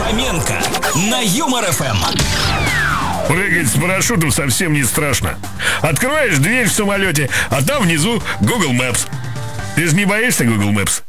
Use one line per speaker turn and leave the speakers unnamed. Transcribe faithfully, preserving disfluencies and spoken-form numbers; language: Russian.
Хоменко на Юмор эф эм.
Прыгать с парашютом совсем не страшно. Открываешь дверь в самолете, а там внизу Google Maps. Ты же не боишься Google Maps?